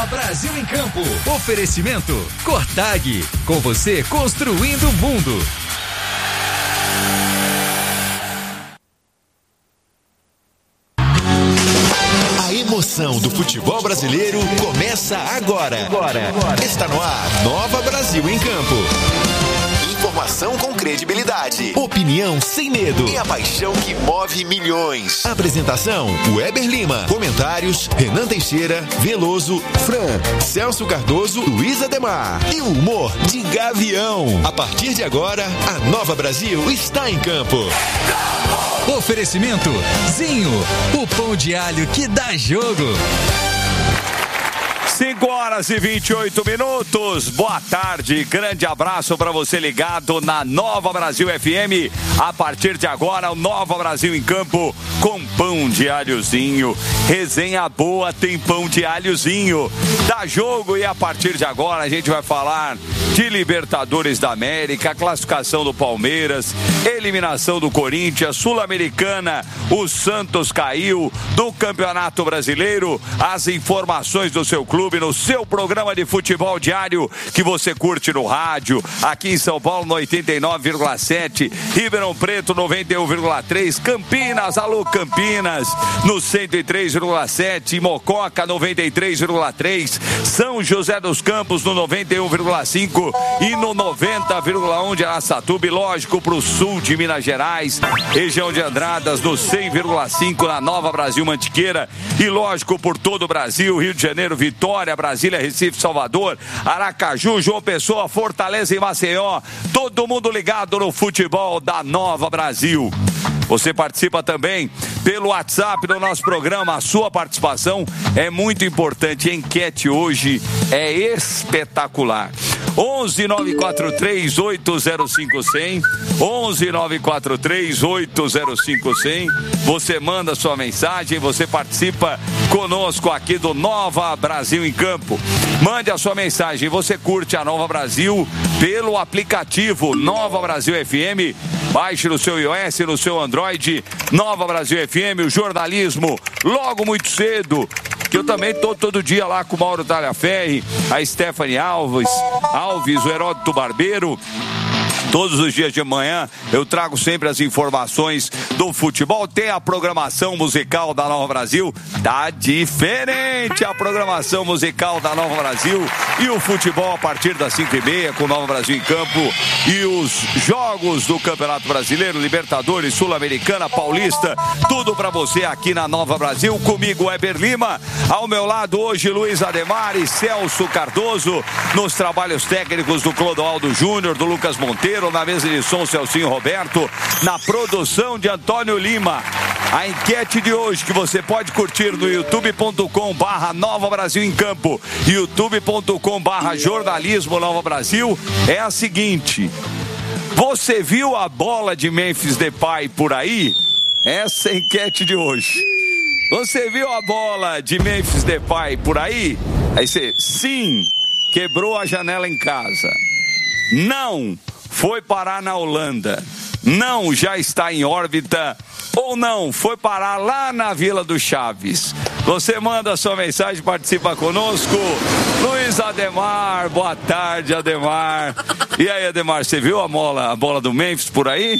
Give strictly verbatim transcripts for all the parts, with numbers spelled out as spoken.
Nova Brasil em Campo. Oferecimento Cortag. Com você construindo o mundo. A emoção do futebol brasileiro começa agora. Agora. Está no ar, Nova Brasil em Campo. Informação com credibilidade, opinião sem medo e a paixão que move milhões. Apresentação, Weber Lima. Comentários, Renan Teixeira, Veloso, Fran, Celso Cardoso, Luiz Ademar. E o humor de Gavião. A partir de agora, a Nova Brasil está em campo. Oferecimento Zinho, o pão de alho que dá jogo. cinco horas e vinte e oito minutos. Boa tarde, grande abraço para você ligado na Nova Brasil F M. A partir de agora, o Nova Brasil em Campo com pão de alhozinho. Resenha boa tem pão de alhozinho. Dá jogo e a partir de agora a gente vai falar de Libertadores da América, classificação do Palmeiras, eliminação do Corinthians, Sul-Americana, o Santos caiu, do Campeonato Brasileiro, as informações do seu clube no seu programa de futebol diário que você curte no rádio, aqui em São Paulo no oitenta e nove vírgula sete, Ribeirão Preto noventa e um vírgula três, Campinas, alô Campinas, no cento e três vírgula sete, Mococa noventa e três vírgula três, São José dos Campos no noventa e um vírgula cinco e no noventa vírgula um de Araçatuba, lógico pro sul de Minas Gerais, região de Andradas no cem vírgula cinco na Nova Brasil Mantiqueira e lógico por todo o Brasil, Rio de Janeiro, Vitória, Brasília, Recife, Salvador, Aracaju, João Pessoa, Fortaleza e Maceió, todo mundo ligado no futebol da Nova Brasil. Você participa também pelo WhatsApp do nosso programa. A sua participação é muito importante. A enquete hoje é espetacular. onze nove quatro três oito zero cinco zero zero onze nove quatro três oito zero cinco zero zero. Você manda sua mensagem, você participa conosco aqui do Nova Brasil em Campo. Mande a sua mensagem, você curte a Nova Brasil pelo aplicativo Nova Brasil F M. Baixe no seu iOS, no seu Android, Nova Brasil F M, o jornalismo logo muito cedo. Que eu também tô todo dia lá com o Mauro Talhaferri, a Stephanie Alves, Alves, o Heródoto Barbeiro. Todos os dias de manhã eu trago sempre as informações do futebol. Tem a programação musical da Nova Brasil. Tá diferente a programação musical da Nova Brasil. E o futebol a partir das cinco e meia com Nova Brasil em Campo. E os jogos do Campeonato Brasileiro, Libertadores, Sul-Americana, Paulista. Tudo pra você aqui na Nova Brasil. Comigo, Weber Lima. Ao meu lado hoje, Luiz Ademar e Celso Cardoso. Nos trabalhos técnicos do Clodoaldo Júnior, do Lucas Monteiro. Na mesa de som, Celcinho Roberto. Na produção de Antônio Lima. A enquete de hoje que você pode curtir no youtube ponto com barra Nova Brasil em Campo, youtube ponto com barra Jornalismo Nova Brasil, é a seguinte: você viu a bola de Memphis Depay por aí? Essa é a enquete de hoje. Você viu a bola de Memphis Depay por aí? Aí você, sim, quebrou a janela em casa. Não, foi parar na Holanda. Não, já está em órbita. Ou não, foi parar lá na Vila do Chaves. Você manda a sua mensagem, participa conosco. Luiz Ademar, boa tarde, Ademar. E aí, Ademar, você viu a bola, a bola do Memphis por aí?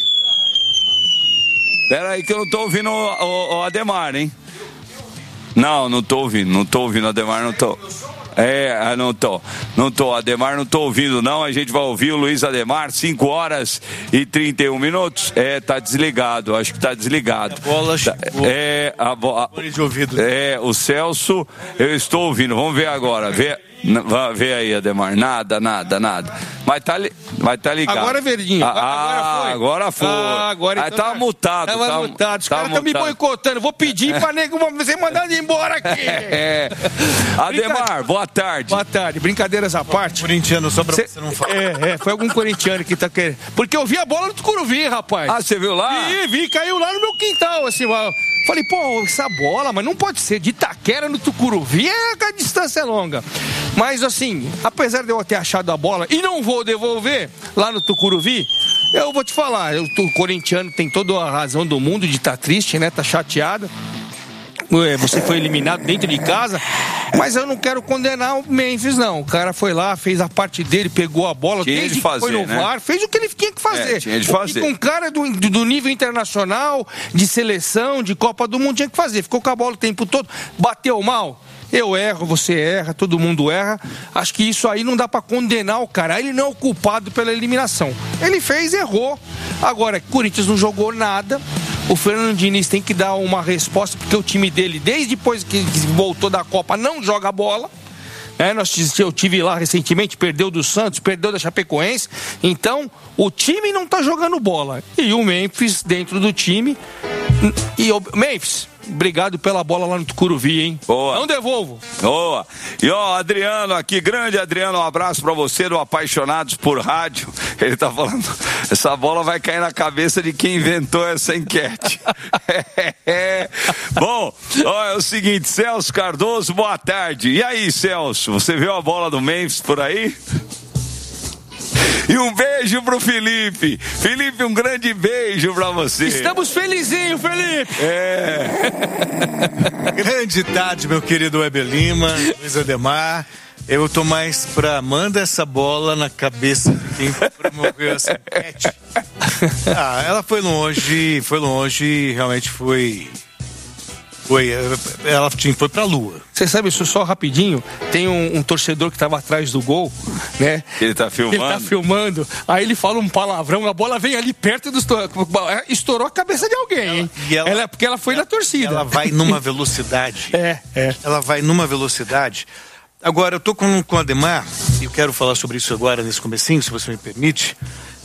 Pera aí que eu não tô ouvindo o, o, o Ademar, hein? Não, não tô ouvindo, não tô ouvindo, Ademar, não tô. É, não tô, não tô, Ademar, não tô ouvindo não, a gente vai ouvir o Luiz Ademar, cinco horas e trinta e um minutos, é, tá desligado, acho que tá desligado. A bola tá, é, a bola, é, o Celso, eu estou ouvindo, vamos ver agora, vê, vê aí, Ademar, nada, nada, nada, mas tá, mas tá ligado. Agora é verdinho, ah, agora foi. Agora foi, ah, agora ah, então tava tá mutado. Tava tá, mutado, os tá caras estão me boicotando, vou pedir pra nego ser mandado embora aqui. É. Ademar, boa tarde. Boa tarde, brincadeiras à parte. Corintiano, só pra Cê, você não falar. É, é, foi algum corintiano que tá querendo. Porque eu vi a bola no Tucuruvi, rapaz. Ah, você viu lá? Vi, vi, caiu lá no meu quintal, assim, ó. Falei, pô, essa bola, mas não pode ser de Itaquera no Tucuruvi, é, a distância é longa. Mas assim, apesar de eu ter achado a bola e não vou devolver lá no Tucuruvi, eu vou te falar, o corintiano tem toda a razão do mundo de estar triste, né, tá chateado. você foi eliminado dentro de casa, mas eu não quero condenar o Memphis, não. O cara foi lá, fez a parte dele, pegou a bola, tinha desde de fazer, que foi no né? V A R, fez o que ele tinha que fazer. É, tinha de fazer. E com um cara do, do nível internacional, de seleção, de Copa do Mundo, tinha que fazer. Ficou com a bola o tempo todo, bateu mal. Eu erro, você erra, todo mundo erra. Acho que isso aí não dá pra condenar o cara. Ele não é o culpado pela eliminação. Ele fez, errou. Agora, o Corinthians não jogou nada. O Fernando Diniz tem que dar uma resposta, porque o time dele, desde depois que voltou da Copa, não joga bola. É, nós, eu tive lá recentemente, perdeu do Santos, perdeu da Chapecoense. Então, o time não tá jogando bola. E o Memphis dentro do time. E o Memphis, obrigado pela bola lá no Tucuruvi, hein? Boa. Não devolvo. Boa. E ó, Adriano aqui, grande Adriano, um abraço pra você do Apaixonados por Rádio. Ele tá falando, essa bola vai cair na cabeça de quem inventou essa enquete. é. Bom, ó, é o seguinte, Celso Cardoso, boa tarde. E aí, Celso, você viu a bola do Memphis por aí? E um beijo pro Felipe. Felipe, um grande beijo pra você. Estamos felizinhos, Felipe. É. Grande tarde, meu querido Weber Lima, Luiz Ademar. Eu tô mais pra manda essa bola na cabeça de quem promoveu essa enquete. Ah, ela foi longe, foi longe, realmente foi... Foi, ela foi pra lua. Você sabe isso só rapidinho? Tem um, um torcedor que tava atrás do gol, né? Ele tá filmando. Ele tá filmando. Aí ele fala um palavrão, a bola vem ali perto do estourou, estourou a cabeça de alguém, hein? E ela, ela, porque ela foi ela, na torcida. Ela vai numa velocidade. É, é. Ela vai numa velocidade. Agora, eu tô com, com o Ademar, e eu quero falar sobre isso agora, nesse comecinho, se você me permite,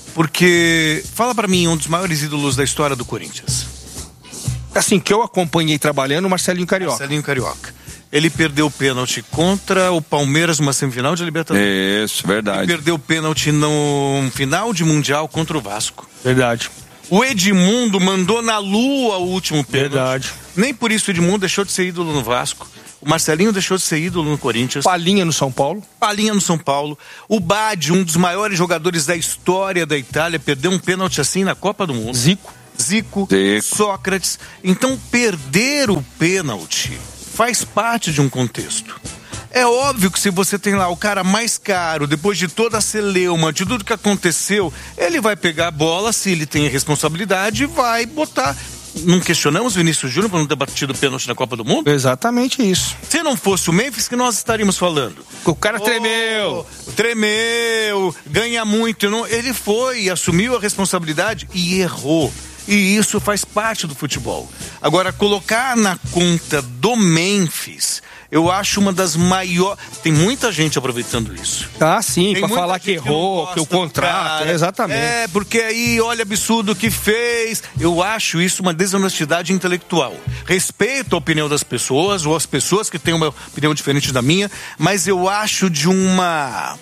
porque fala pra mim um dos maiores ídolos da história do Corinthians. Assim, que eu acompanhei trabalhando, o Marcelinho Carioca. Marcelinho Carioca. Ele perdeu o pênalti contra o Palmeiras numa semifinal de Libertadores. Isso, verdade. Ele perdeu o pênalti no final de Mundial contra o Vasco. Verdade. O Edmundo mandou na lua o último pênalti. Verdade. Nem por isso o Edmundo deixou de ser ídolo no Vasco. O Marcelinho deixou de ser ídolo no Corinthians. Palinha no São Paulo. Palinha no São Paulo. O Badi, um dos maiores jogadores da história da Itália, perdeu um pênalti assim na Copa do Mundo. Zico. Zico, Zico. Sócrates. Então, perder o pênalti faz parte de um contexto. É óbvio que se você tem lá o cara mais caro, depois de toda a celeuma, de tudo que aconteceu, ele vai pegar a bola, se ele tem a responsabilidade, e vai botar. Não questionamos Vinícius Júnior por não ter batido o pênalti na Copa do Mundo? Exatamente isso. Se não fosse o Memphis, que nós estaríamos falando? O cara oh, tremeu. Tremeu, ganha muito. Não, ele foi, assumiu a responsabilidade e errou. E isso faz parte do futebol. Agora, colocar na conta do Memphis, eu acho uma das maiores... Tem muita gente aproveitando isso. Ah, sim, Tem pra falar que errou, que, que o contrato... Exatamente. É, porque aí, olha, absurdo que fez. Eu acho isso uma desonestidade intelectual. Respeito a opinião das pessoas, ou as pessoas que têm uma opinião diferente da minha, mas eu acho de uma...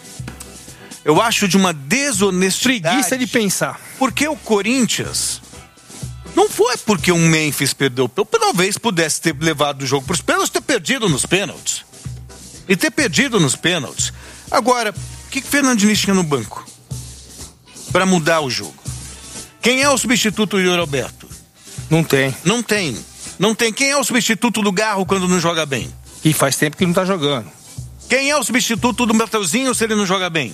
Eu acho de uma desonestidade. Preguiça de pensar. Porque o Corinthians... Não foi porque o Memphis perdeu. Talvez pudesse ter levado o jogo para os pênaltis, ter perdido nos pênaltis. E ter perdido nos pênaltis. Agora, o que o Fernando Diniz tinha no banco? Para mudar o jogo. Quem é o substituto do Yuri Alberto? Não tem. Não tem. Não tem. Quem é o substituto do Garro quando não joga bem? E faz tempo que não tá jogando. Quem é o substituto do Mateuzinho se ele não joga bem?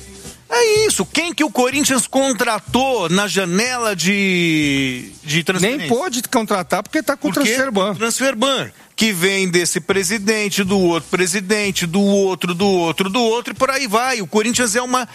É isso. Quem que o Corinthians contratou na janela de, de transferência? Nem pôde contratar porque tá com o transferban. Transferban, que vem desse presidente, do outro presidente, do outro, do outro, do outro, e por aí vai. O Corinthians é uma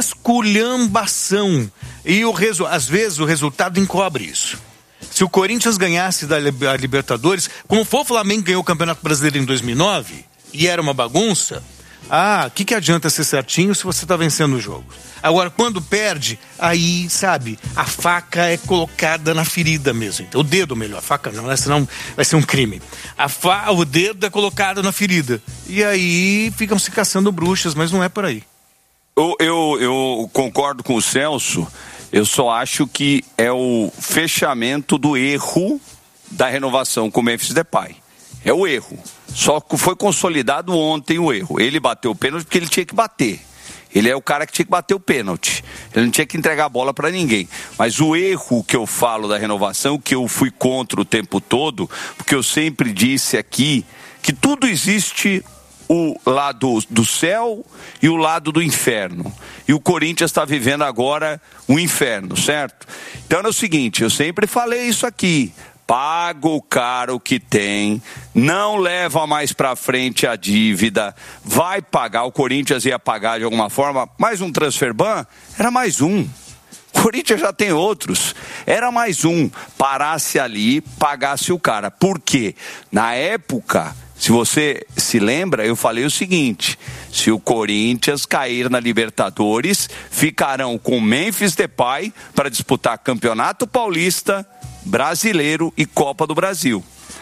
esculhambação. E o resu... às vezes o resultado encobre isso. Se o Corinthians ganhasse da Libertadores, como foi o Flamengo ganhou o Campeonato Brasileiro em dois mil e nove, e era uma bagunça... Ah, o que, que adianta ser certinho se você está vencendo o jogo? Agora, quando perde, aí, sabe, a faca é colocada na ferida mesmo. Então, o dedo, melhor, a faca não, né? Senão vai ser um crime. A fa... O dedo é colocado na ferida. E aí ficam se caçando bruxas, mas não é por aí. Eu, eu, eu concordo com o Celso, eu só acho que é o fechamento do erro da renovação com o Memphis Depay. É o erro. Só que foi consolidado ontem o erro. Ele bateu o pênalti porque ele tinha que bater. Ele é o cara que tinha que bater o pênalti. Ele não tinha que entregar a bola para ninguém. Mas o erro que eu falo da renovação, que eu fui contra o tempo todo, porque eu sempre disse aqui que tudo existe o lado do céu e o lado do inferno. E o Corinthians está vivendo agora o inferno, certo? Então é o seguinte, eu sempre falei isso aqui. Paga o caro que tem, não leva mais para frente a dívida, vai pagar, o Corinthians ia pagar de alguma forma, mais um transfer ban, era mais um. O Corinthians já tem outros, era mais um, parasse ali, pagasse o cara. Por quê? Na época, se você se lembra, eu falei o seguinte, se o Corinthians cair na Libertadores, ficarão com Memphis Depay para disputar Campeonato Paulista, Brasileiro e Copa do Brasil.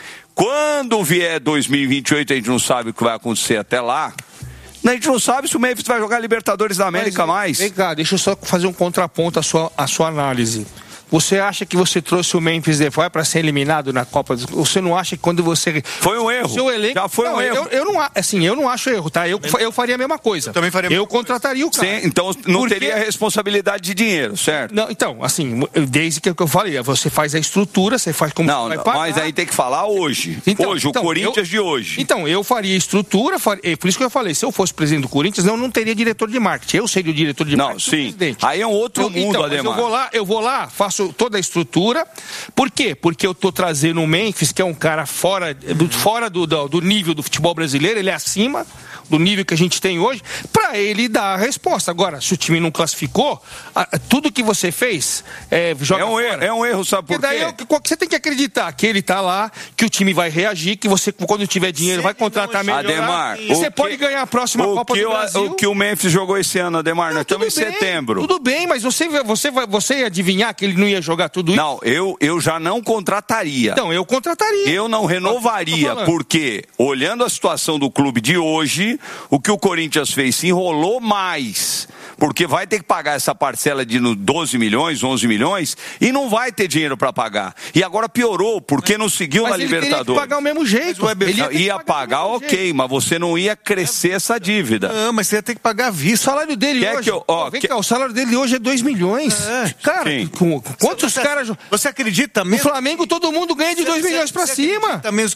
Quando vier dois mil e vinte e oito, a gente não sabe o que vai acontecer até lá. A gente não sabe se o Memphis vai jogar Libertadores da América Mas, mais. Vem cá, deixa eu só fazer um contraponto à sua, à sua análise. Você acha que você trouxe o Memphis Depay para ser eliminado na Copa? Você não acha que quando você... Foi um erro. Seu elenco... Já foi não, um erro. Eu, eu, não, assim, eu não acho erro, tá? Eu, eu faria a mesma coisa. Eu também faria a mesma Eu contrataria o cara. Sim, então não Porque... teria responsabilidade de dinheiro, certo? Não, então, assim, desde que eu falei, você faz a estrutura, você faz como não, você vai não, pagar. Mas aí tem que falar hoje. Então, hoje, então, o Corinthians eu, de hoje. Então, eu faria estrutura, faria, por isso que eu falei, se eu fosse presidente do Corinthians, não, não teria diretor de marketing. Eu seria o diretor de não, marketing. Não, sim. Presidente. Aí é um outro eu, mundo, então, Ademar. Eu vou lá, eu vou lá, faço toda a estrutura. Por quê? Porque eu tô trazendo o Memphis, que é um cara fora, do, fora do, do, do nível do futebol brasileiro, ele é acima do nível que a gente tem hoje, para ele dar a resposta. Agora, se o time não classificou, a, tudo que você fez é, joga é um fora. erro, é um erro, sabe por daí quê? É, você tem que acreditar que ele tá lá, que o time vai reagir, que você, quando tiver dinheiro, vai contratar melhor. Ademar, e você pode ganhar a próxima o Copa que do o, Brasil. O que o Memphis jogou esse ano, Ademar, nós não, estamos em bem, setembro. Tudo bem, mas você, você, vai, você ia adivinhar que ele não ia jogar tudo isso? Não, eu, eu já não contrataria. Então, eu contrataria. Eu não renovaria, porque, olhando a situação do clube de hoje, o que o Corinthians fez se enrolou mais, porque vai ter que pagar essa parcela de doze milhões, onze milhões, e não vai ter dinheiro para pagar. E agora piorou, porque não seguiu mas na ele Libertadores. Teria que pagar o mesmo jeito. Mas, ele ia, ia pagar, pagar ok, jeito. Mas você não ia crescer essa dívida. Não, mas você ia ter que pagar à vista. O salário dele Quer hoje, que eu, ó, vem que... cá, o salário dele hoje é dois milhões. É, cara, com, quantos você, caras... Você acredita mesmo? No Flamengo todo mundo ganha de dois milhões para cima. Mesmo